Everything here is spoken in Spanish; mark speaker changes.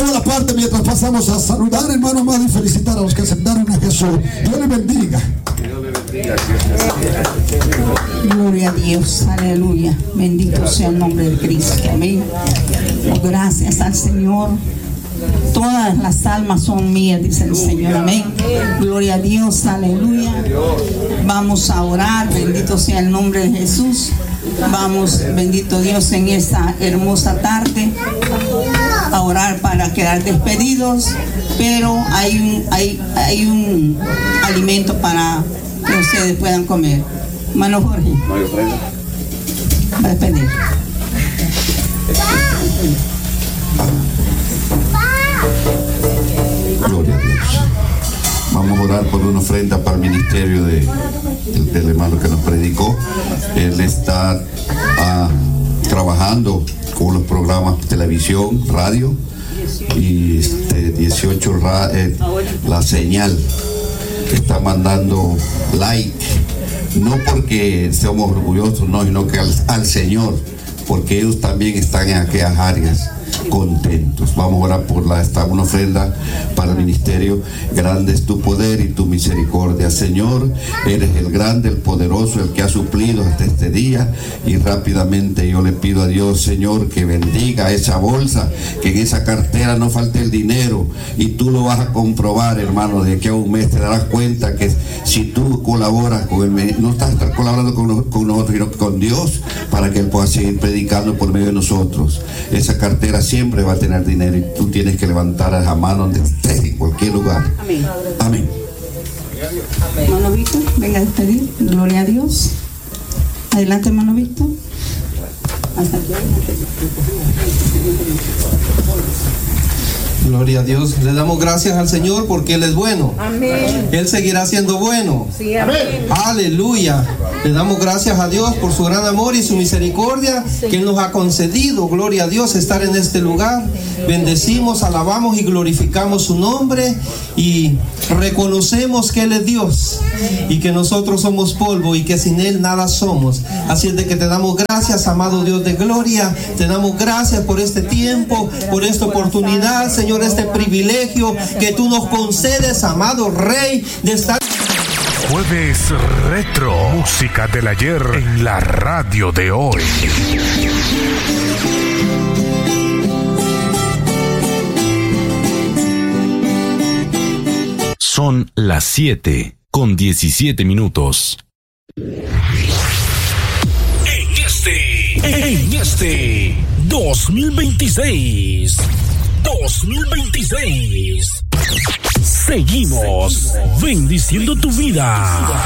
Speaker 1: toda la parte mientras pasamos a saludar, hermano amado, y felicitar a los que aceptaron a Jesús. Dios les bendiga.
Speaker 2: Gloria a Dios, aleluya. Bendito sea el nombre de Cristo. Amén. Gracias al Señor. Todas las almas son mías, dice el Señor. Amén. Gloria a Dios, aleluya. Vamos a orar. Bendito sea el nombre de Jesús. Vamos, bendito Dios, en esta hermosa tarde a orar para quedar despedidos. Pero hay un alimento para que ustedes puedan comer. Hermano Jorge, va a despedir.
Speaker 3: Gloria a Dios. Vamos a orar por una ofrenda para el ministerio del hermano que nos predicó. Él está trabajando con los programas televisión, radio y 18 la señal. Está mandando like, no porque seamos orgullosos, no, sino que al Señor, porque ellos también están en aquellas áreas contentos. Vamos a orar por una ofrenda para el ministerio. Grande es tu poder y tu misericordia, Señor. Eres el grande, el poderoso, el que ha suplido hasta este día. Y rápidamente yo le pido a Dios, Señor, que bendiga esa bolsa, que en esa cartera no falte el dinero. Y tú lo vas a comprobar, hermano, de que a un mes te darás cuenta que si tú colaboras con él, no estás colaborando con nosotros, sino con Dios, para que Él pueda seguir predicando por medio de nosotros. Esa cartera siempre va a tener dinero y tú tienes que levantar la mano donde estés, en cualquier lugar.
Speaker 2: Amén.
Speaker 3: Amén.
Speaker 2: Hermano Víctor, venga a despedir. Gloria a Dios. Adelante, hermano Víctor. Hasta aquí.
Speaker 4: Gloria a Dios. Le damos gracias al Señor porque Él es bueno.
Speaker 2: Amén.
Speaker 4: Él seguirá siendo bueno.
Speaker 2: Sí, amén.
Speaker 4: Aleluya. Le damos gracias a Dios por su gran amor y su misericordia que Él nos ha concedido. Gloria a Dios, estar en este lugar. Bendecimos, alabamos y glorificamos su nombre y reconocemos que Él es Dios y que nosotros somos polvo y que sin Él nada somos. Así es de que te damos gracias, amado Dios de gloria. Te damos gracias por este tiempo, por esta oportunidad, Señor, este privilegio que tú nos concedes, amado Rey, de estar.
Speaker 5: Jueves Retro, música del ayer en la radio de hoy. Son las 7:17. En este 2026, seguimos bendiciendo tu vida.